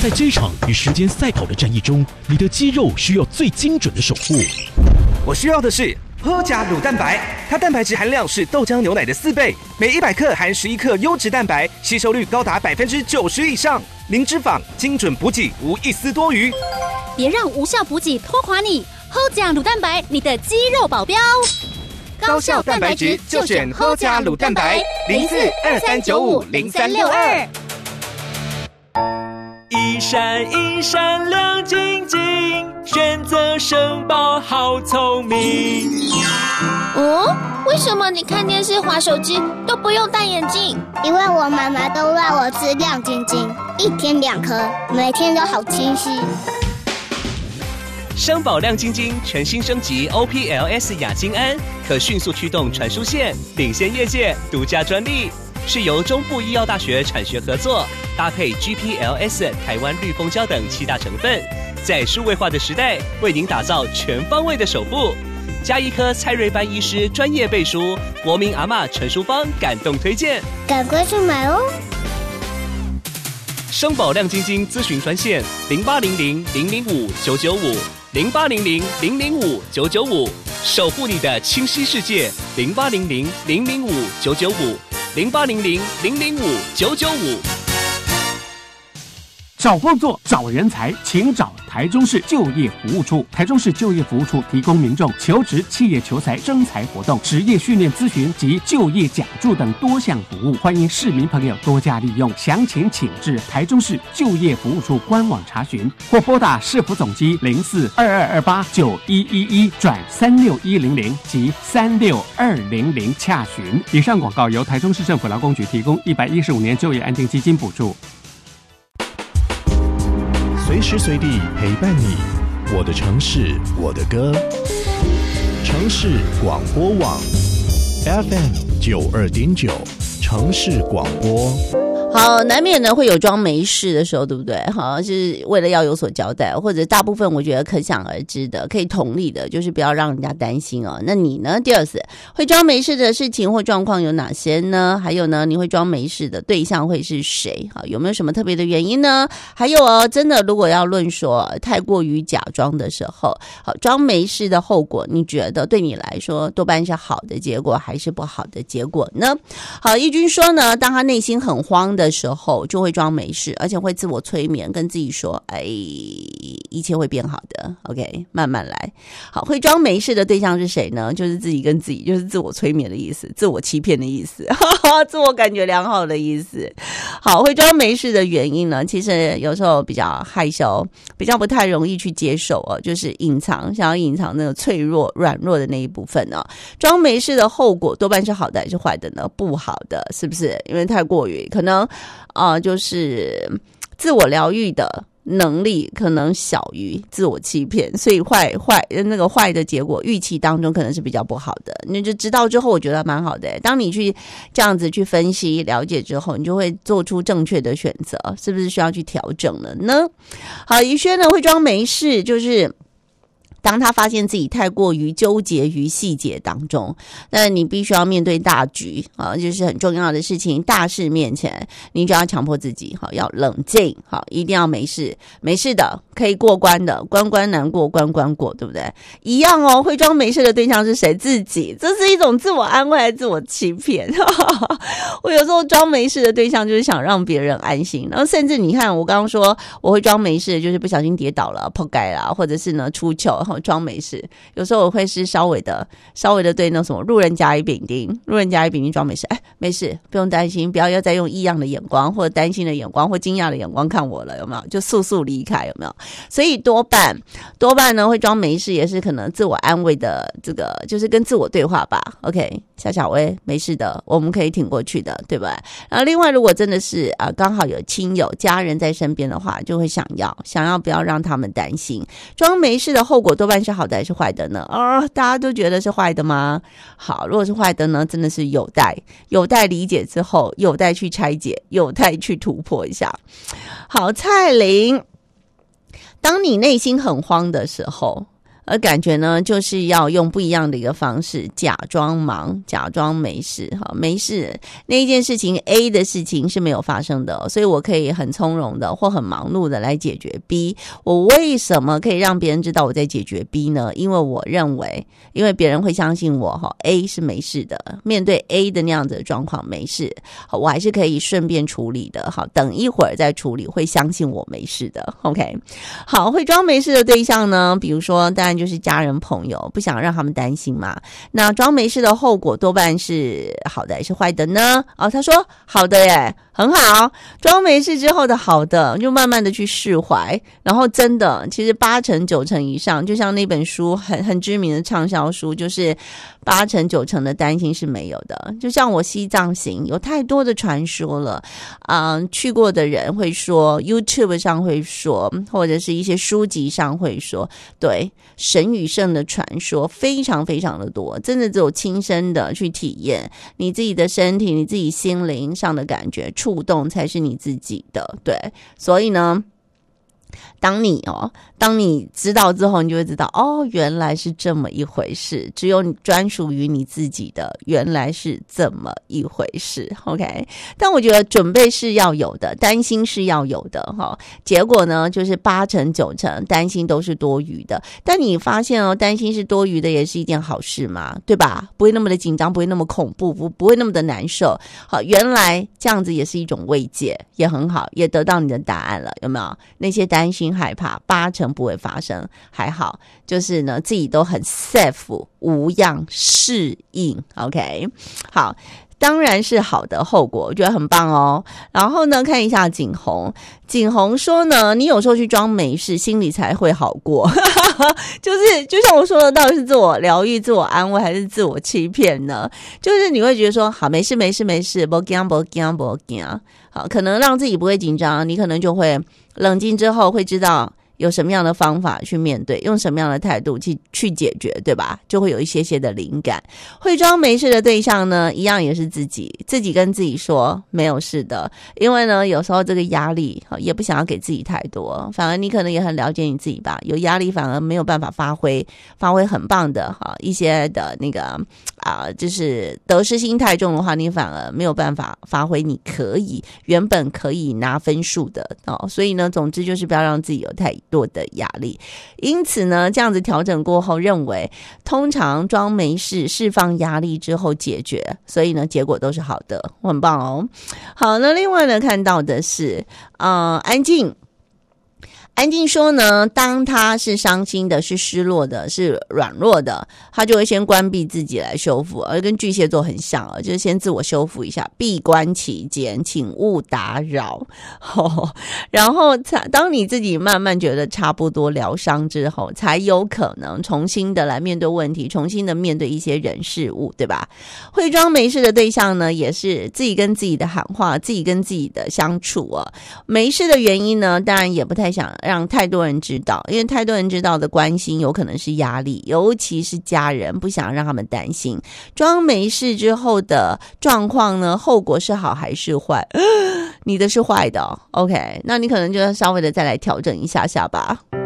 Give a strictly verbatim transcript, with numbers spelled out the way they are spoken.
在这场与时间赛跑的战役中，你的肌肉需要最精准的守护。 我需要的是喝甲乳蛋白，它蛋白质含量是豆浆牛奶的四倍，每一百克含十一克优质蛋白，吸收率高达百分之九十以上，零脂肪，精准补给，无一丝多余。 别让无效补给拖垮你，喝甲乳蛋白，你的肌肉保镖。 高效蛋白质就选喝甲乳蛋白，零四二三九五零三六二。 一闪一闪亮晶晶，选择生宝好聪明。 哦，为什么你看电视滑手机都不用戴眼镜？ 因为我妈妈都让我吃亮晶晶，一天两颗，每天都好清晰。 生宝亮晶晶全新升级 O P L S 亚精胺，可迅速驱动传输线，领先业界，独家专利。是由中部医药大学产学合作，搭配 G P L S、台湾绿蜂胶等七大成分，在数位化的时代，为您打造全方位的守护。加一颗蔡瑞班医师专业背书，国民阿嬷陈淑芳感动推荐， 赶快去买哦！ 生宝亮晶晶咨询专线零八零零零零五九九五零八零零零零五九九五，守护你的清晰世界零八零零零零五九九五。零八零零零零五九九五。 找工作、找人才，请找台中市就业服务处。台中市就业服务处提供民众求职、企业求才、征才活动、职业训练咨询及就业讲助等多项服务，欢迎市民朋友多加利用。详情请至台中市就业服务处官网查询，或拨打市府总机零四二二二八九一一一转三六一零零及三六二零零洽询。以上广告由台中市政府劳工局提供，一百一十五年就业安定基金补助。 随时随地陪伴你，我的城市，我的歌。城市广播网 F M 九二点九，城市广播。 好，难免呢会有装没事的时候，对不对？好，是为了要有所交代，或者大部分我觉得可想而知的，可以同理的，就是不要让人家担心哦。那你呢？第二次会装没事的事情或状况有哪些呢？还有呢，你会装没事的对象会是谁？好，有没有什么特别的原因呢？还有哦，真的如果要论说太过于假装的时候，好，装没事的后果，你觉得对你来说多半是好的结果还是不好的结果呢？好，义军说呢，当他内心很慌的的时候就会装没事，而且会自我催眠，跟自己说哎，一切会变好的 OK 慢慢来。好，会装没事的对象是谁呢？就是自己跟自己，就是自我催眠的意思，自我欺骗的意思自我感觉良好的意思。好，会装没事的原因呢，其实有时候比较害羞，比较不太容易去接受哦，就是隐藏，想要隐藏那个脆弱软弱的那一部分哦。装没事的后果多半是好的还是坏的呢？不好的，是不是？因为太过于可能啊、呃，就是自我疗愈的能力可能小于自我欺骗，所以坏坏那个坏的结果预期当中可能是比较不好的。你就知道之后，我觉得蛮好的。当你去这样子去分析了解之后，你就会做出正确的选择，是不是需要去调整了呢？好，宜轩呢会装没事，就是当他发现自己太过于纠结于细节当中，那你必须要面对大局啊，就是很重要的事情，大事面前，你就要强迫自己，好，要冷静，好，一定要没事，没事的，可以过关的，关关难过关关过，对不对？一样哦，会装没事的对象是谁？自己，这是一种自我安慰还是自我欺骗？我有时候装没事的对象就是想让别人安心，然后甚至你看我刚刚说我会装没事，就是不小心跌倒了、扑街啦，或者是呢出糗。装没事，有时候我会是稍微的稍微的对那什么路人甲乙丙丁路人甲乙丙丁装没事，哎，没事，不用担心，不要要再用异样的眼光或者担心的眼光或惊讶的眼光看我了，有没有？就速速离开，有没有？所以多半多半呢会装没事，也是可能自我安慰的，这个就是跟自我对话吧。 OK， 夏小薇没事的，我们可以挺过去的，对吧？然后另外如果真的是啊刚好有亲友家人在身边的话，就会想要想要不要让他们担心。装没事的后果多半是好的还是坏的呢？啊，大家都觉得是坏的吗？好，如果是坏的呢，真的是有待有待理解之后，有待去拆解，有待去突破一下。好，蔡琳，当你内心很慌的时候， 而感觉呢就是要用不一样的一个方式假装忙，假装没事，好，没事，那一件事情 A 的事情是没有发生的，所以我可以很从容的或很忙碌的来解决 B。 我为什么可以让别人知道我在解决 B 呢？因为我认为因为别人会相信我 A 是没事的，面对 A 的那样子的状况没事，我还是可以顺便处理的，好，等一会儿再处理，会相信我没事的。 OK， 好，会装没事的对象呢，比如说当然就是家人朋友，不想让他们担心嘛。那装没事的后果多半是好的还是坏的呢？哦，他说好的耶，很好，装没事之后的好的就慢慢的去释怀，然后真的其实八成九成以上，就像那本书很很知名的畅销书，就是八成九成的担心是没有的。就像我西藏行有太多的传说了，嗯，去过的人会说， YouTube 上会说，或者是一些书籍上会说，对，神与圣的传说非常非常的多，真的只有亲身的去体验，你自己的身体你自己心灵上的感觉触动才是你自己的。对，所以呢当你哦，当你知道之后，你就会知道哦，原来是这么一回事，只有你专属于你自己的，原来是这么一回事。 OK， 但我觉得准备是要有的，担心是要有的哈、哦。结果呢，就是八成九成担心都是多余的。但你发现哦，担心是多余的也是一件好事嘛，对吧？不会那么的紧张，不会那么恐怖，不不会那么的难受。好，原来这样子也是一种慰藉，也很好，也得到你的答案了，有没有？那些担心害怕八成不会发生，还好，就是呢自己都很 safe 无恙适应。 OK， 好，当然是好的后果，我觉得很棒哦。然后呢，看一下景洪，景洪说呢，你有时候去装没事，心里才会好过。就是就像我说的，到底是自我疗愈、自我安慰，还是自我欺骗呢？就是你会觉得说，好，没事没事没事，不惊不惊不惊，好，可能让自己不会紧张，你可能就会冷静之后会知道有什么样的方法去面对，用什么样的态度去去解决，对吧？就会有一些些的灵感。会装没事的对象呢，一样也是自己，自己跟自己说没有事的。因为呢，有时候这个压力也不想要给自己太多，反而你可能也很了解你自己吧，有压力反而没有办法发挥，发挥很棒的哈一些的那个啊，就是得失心太重的话，你反而没有办法发挥你可以原本可以拿分数的哦。所以呢，总之就是不要让自己有太多的压力。因此呢，这样子调整过后，认为通常装没事释放压力之后解决，所以呢结果都是好的，很棒哦。好，那另外呢看到的是呃安静安静说呢，当他是伤心的，是失落的，是软弱的，他就会先关闭自己来修复，而跟巨蟹座很像哦，就是先自我修复一下，闭关期间请勿打扰、哦、然后才当你自己慢慢觉得差不多疗伤之后，才有可能重新的来面对问题，重新的面对一些人事物，对吧？会装没事的对象呢，也是自己跟自己的喊话，自己跟自己的相处哦。没事的原因呢，当然也不太想让太多人知道，因为太多人知道的关心有可能是压力，尤其是家人，不想让他们担心。装没事之后的状况呢，后果是好还是坏？你的是坏的、哦、OK， 那你可能就要稍微的再来调整一下下吧。